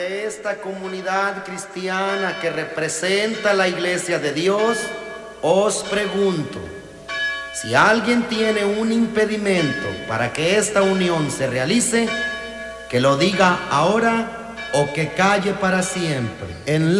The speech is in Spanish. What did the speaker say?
Esta comunidad cristiana que representa la Iglesia de Dios, os pregunto, si alguien tiene un impedimento para que esta unión se realice, que lo diga ahora o que calle para siempre. En